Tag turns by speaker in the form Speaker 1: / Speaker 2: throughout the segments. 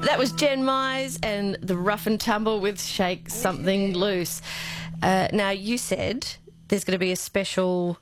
Speaker 1: That was Jen Mize and the Rough and Tumble with Shake Something Loose. Now, you said there's going to be a special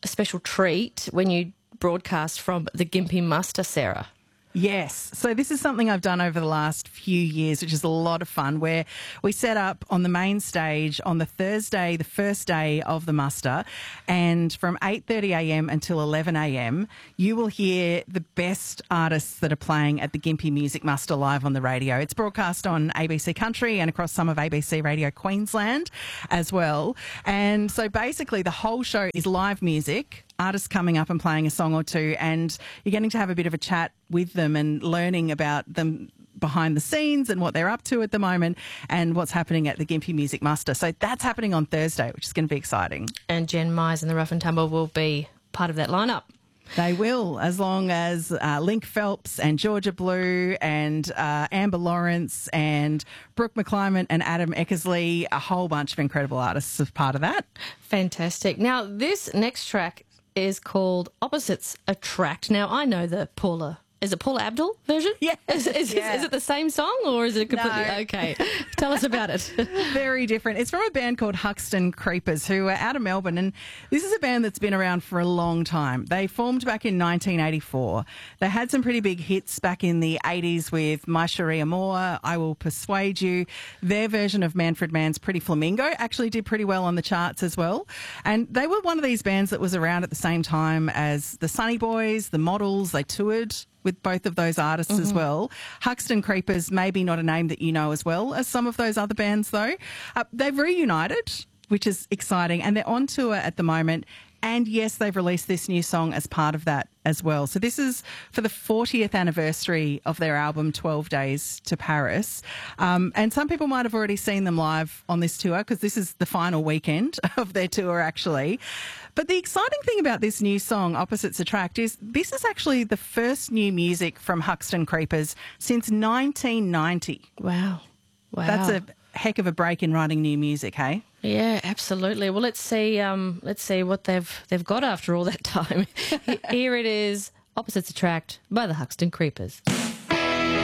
Speaker 1: treat when you broadcast from the Gympie Muster, Sarah.
Speaker 2: Yes. So this is something I've done over the last few years, which is a lot of fun, where we set up on the main stage on the Thursday, the first day of the muster, and from 8:30am until 11am, you will hear the best artists that are playing at the Gympie Music Muster live on the radio. It's broadcast on ABC Country and across some of ABC Radio Queensland as well. And so basically the whole show is live music, artists coming up and playing a song or two, and you're getting to have a bit of a chat with them and learning about them behind the scenes and what they're up to at the moment and what's happening at the Gympie Music Muster. So that's happening on Thursday, which is going to be exciting.
Speaker 1: And Jen Mize and the Rough and Tumble will be part of that lineup.
Speaker 2: They will, as long as Link Phelps and Georgia Blue and Amber Lawrence and Brooke McClymont and Adam Eckersley, a whole bunch of incredible artists as part of that.
Speaker 1: Fantastic. Now, this next track is called Opposites Attract. Now, I know the Paula... Is it Paula Abdul version?
Speaker 2: Yeah.
Speaker 1: Is it the same song or is it completely...
Speaker 2: No.
Speaker 1: Okay. Tell us about it.
Speaker 2: Very different. It's from a band called Huxton Creepers, who are out of Melbourne, and this is a band that's been around for a long time. They formed back in 1984. They had some pretty big hits back in the 80s with My Cherie Amour, I Will Persuade You. Their version of Manfred Mann's Pretty Flamingo actually did pretty well on the charts as well. And they were one of these bands that was around at the same time as the Sunny Boys, the Models. They toured with both of those artists as well. Huxton Creepers, maybe not a name that you know as well as some of those other bands, though. They've reunited, which is exciting, and they're on tour at the moment. And yes, they've released this new song as part of that as well. So this is for the 40th anniversary of their album 12 Days to Paris. And some people might have already seen them live on this tour because this is the final weekend of their tour, actually. But the exciting thing about this new song, Opposites Attract, is this is actually the first new music from Huxton Creepers since 1990.
Speaker 1: Wow.
Speaker 2: That's a heck of a break in writing new music, hey?
Speaker 1: Yeah, absolutely. Well, let's see what they've got after all that time. Here it is, Opposites Attract by the Huxton Creepers.